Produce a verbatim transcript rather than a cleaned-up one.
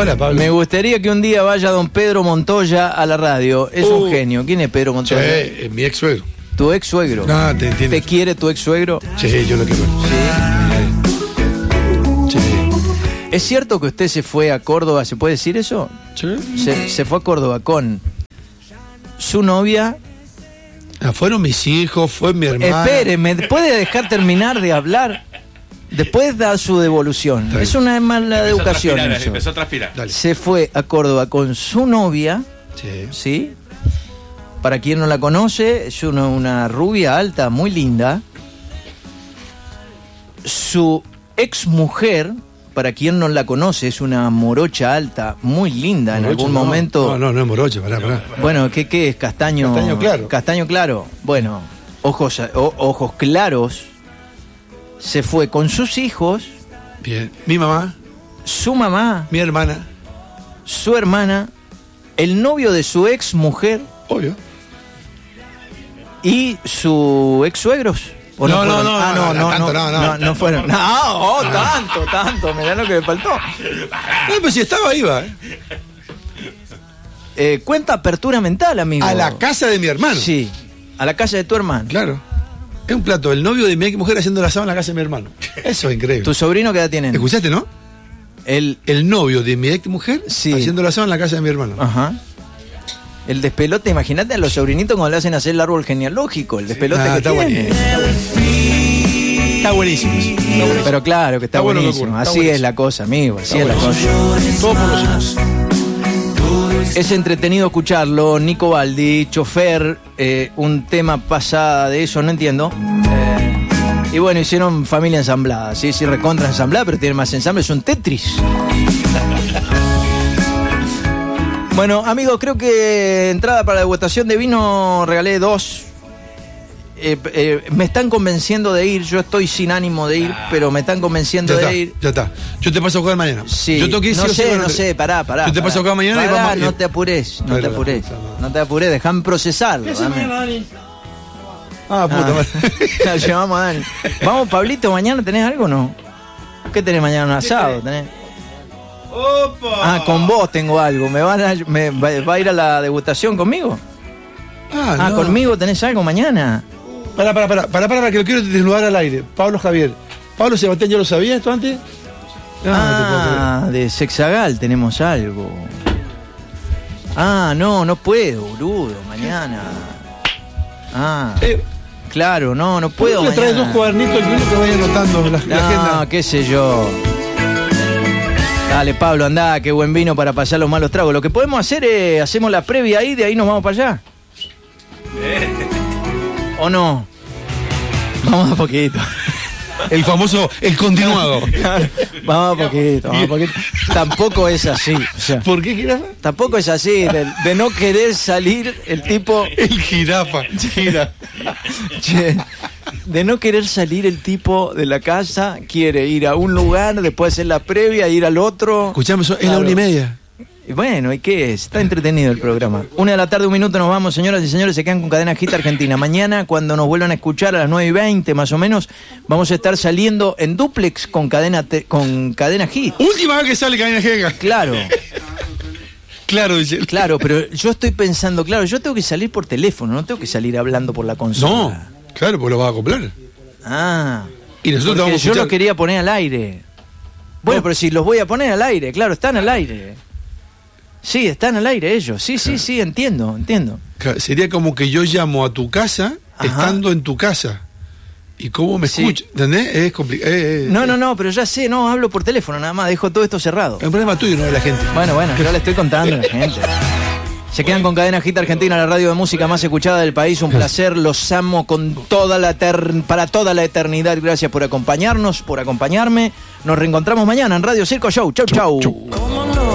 Hola, Pablo. Me gustaría que un día vaya don Pedro Montoya a la radio. Es uh, un genio. ¿Quién es Pedro Montoya? Sí, es mi ex suegro. ¿Tu ex suegro? No, te entiendo. ¿Te quiere tu ex suegro? Sí, yo lo quiero. Sí. Sí. ¿Es cierto que usted se fue a Córdoba? ¿Se puede decir eso? Sí. Se, se fue a Córdoba con su novia. Ah, fueron mis hijos, fue mi hermana. Espéreme, ¿puede dejar terminar de hablar? Después da su devolución. Dale. Es una mala empezó educación. A eso. empezó a transpirar. Dale. Se fue a Córdoba con su novia. Sí. ¿Sí? Para quien no la conoce, es una, una rubia alta, muy linda. Su ex mujer, para quien no la conoce, es una morocha alta, muy linda. Morocha, en algún no, momento. No, no, no es morocha, pará, pará. Bueno, ¿qué, qué es? Castaño. Castaño claro. Castaño claro. Bueno, ojos, o, ojos claros. Se fue con sus hijos. Bien. Mi mamá. Su mamá. Mi hermana. Su hermana. El novio de su ex mujer. Obvio. Y su ex suegros. No, no, no, no, ah, no, no, tanto, no, no, no, no fueron. No, oh, tanto, tanto, mirá lo que me faltó. No, pero si estaba, iba, ¿eh? Eh, cuenta apertura mental, amigo. A la casa de mi hermano. Sí, a la casa de tu hermano. Claro. Es un plato, el novio de mi ex mujer haciendo el asado en la casa de mi hermano. Eso es increíble. ¿Tu sobrino qué edad tiene? ¿Escuchaste, no? El, el novio de mi ex mujer sí. haciendo el asado en la casa de mi hermano. Ajá. El despelote, imagínate a los sobrinitos cuando le hacen hacer el árbol genealógico, el despelote ah, que está tiene. Buenísimo. Está buenísimo. Está buenísimo. Pero claro que está, está buenísimo. Bueno, así buenísimo. Es la cosa, amigo. Así está es buenísimo. La cosa. Todo por los hijos. Es entretenido escucharlo, Nico Baldi, chofer, eh, un tema pasada de eso, no entiendo. Eh, y bueno, hicieron familia ensamblada, sí, sí, recontra ensamblada, pero tiene más ensamble, es un Tetris. Bueno, amigos, creo que entrada para la degustación de vino regalé dos. Eh, eh, me están convenciendo de ir, yo estoy sin ánimo de ir, ah, pero me están convenciendo de está, ir. Ya está, yo te paso a jugar mañana. Sí, yo tengo que ir, no sí, sé, sí, no te... sé, pará, pará. Yo te paso a jugar mañana pará, y vamos. No te apures, no te apures, no te apures, dejame procesarlo. ¿Qué mañana, Dani? Ah, puta ah, madre. La llevamos a Dani. Vamos, Pablito, ¿mañana tenés algo o no? ¿Qué tenés mañana? ¿Un asado? ¿Tenés? ¡Opa! Ah, con vos tengo algo. ¿Me van a, me, va a ir a la degustación conmigo? Ah, ah no. ¿Conmigo tenés algo mañana? Para, para, para, para, para, que lo quiero desnudar al aire. Pablo Javier. Pablo Sebastián, ¿ya lo sabía esto antes? No, ah, no de Sexagal tenemos algo. Ah, no, no puedo, boludo, mañana. Ah, eh, claro, no, no puedo. ¿Por qué le traes dos cuadernitos y uno que vaya anotando la, no, la agenda? No, qué sé yo. Dale, Pablo, andá, qué buen vino para pasar los malos tragos. Lo que podemos hacer es, hacemos la previa ahí, de ahí nos vamos para allá. ¿O no? Vamos a poquito. El famoso, el continuado. Vamos a poquito, vamos a poquito. Tampoco es así. O sea, ¿por qué jirafa? Tampoco es así, de, de no querer salir el tipo... El jirafa. Gira. Che, de no querer salir el tipo de la casa, quiere ir a un lugar, después hacer la previa, ir al otro. Escuchame, eso, claro. Es la una y media. Y bueno, ¿y qué es? Está entretenido el programa. Una de la tarde, un minuto, nos vamos, señoras y señores, se quedan con Cadena Hit Argentina. Mañana, cuando nos vuelvan a escuchar a las nueve y veinte, más o menos, vamos a estar saliendo en duplex con Cadena, te, con cadena Hit. Última vez que sale Cadena Hit. Claro. Claro, dice. Claro, pero yo estoy pensando, claro, yo tengo que salir por teléfono, no tengo que salir hablando por la consola. No, claro, porque lo vas a acoplar. Ah. Y nosotros porque vamos a yo escuchar... lo quería poner al aire. Bueno, no. Pero si los voy a poner al aire, claro, están al aire. Sí, están al aire ellos. Sí, sí, sí, entiendo, entiendo. Sería como que yo llamo a tu casa, ajá, estando en tu casa. ¿Y cómo me sí. escuchas? ¿Entendés? Es complicado. Eh, eh, no, eh. no, no, pero ya sé, no, hablo por teléfono nada más, dejo todo esto cerrado. Es un problema tuyo, no de la gente. Bueno, bueno, yo le estoy contando a la gente. Se quedan con Cadena Hit Argentina, la radio de música más escuchada del país. Un placer, los amo con toda la eter- para toda la eternidad. Gracias por acompañarnos, por acompañarme. Nos reencontramos mañana en Radio Circo Show. Chau, chau. chau.